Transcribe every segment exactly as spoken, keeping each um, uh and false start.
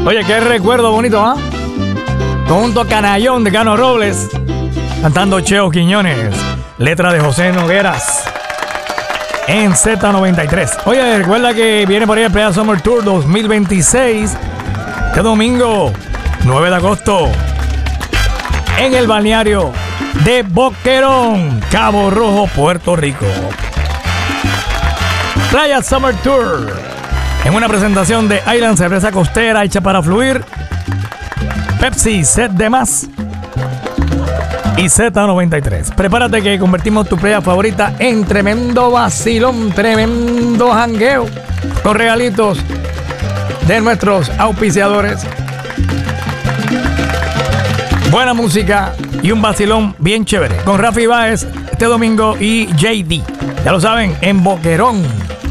Oye, qué recuerdo bonito, ¿ah? ¿eh? Conjunto Canallón de Cano Robles, cantando Cheo Quiñones, letra de José Nogueras, en Z noventa y tres. Oye, recuerda que viene por ahí el Playa Summer Tour dos mil veintiséis, este domingo, nueve de agosto, en el balneario de Boquerón, Cabo Rojo, Puerto Rico. Playa Summer Tour, en una presentación de Island Cerveza Costera hecha para fluir, Pepsi, Set de Más y Z noventa y tres. Prepárate que convertimos tu playa favorita en tremendo vacilón, tremendo jangueo, con regalitos de nuestros auspiciadores, buena música y un vacilón bien chévere con Rafi Báez este domingo y J D. Ya lo saben, en Boquerón.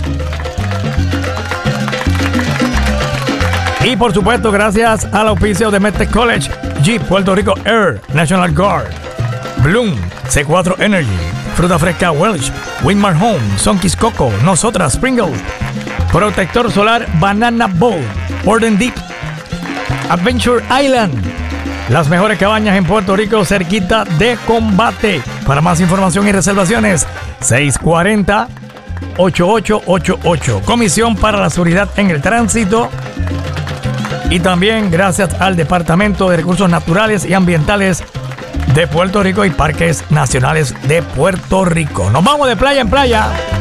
Y por supuesto, gracias al auspicio de Medtech College, Jeep, Puerto Rico Air, National Guard, Bloom, C cuatro Energy, Fruta Fresca Welch, Winmar Home, Sonky's Coco, Nosotras, Pringles, Protector Solar Banana Bowl, Borden Deep, Adventure Island, las mejores cabañas en Puerto Rico cerquita de Combate. Para más información y reservaciones, seis cuatro cero, ocho ocho ocho ocho. Comisión para la Seguridad en el Tránsito. Y también gracias al Departamento de Recursos Naturales y Ambientales de Puerto Rico y Parques Nacionales de Puerto Rico. Nos vamos de playa en playa.